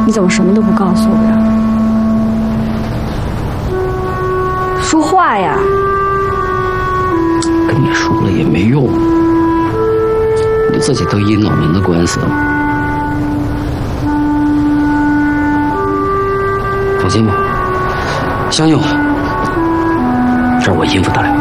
你怎么什么都不告诉我呀？说话呀！ 跟你说了也没用，你自己得意脑门的官司了。放心吧，相信我，这儿我应付得了。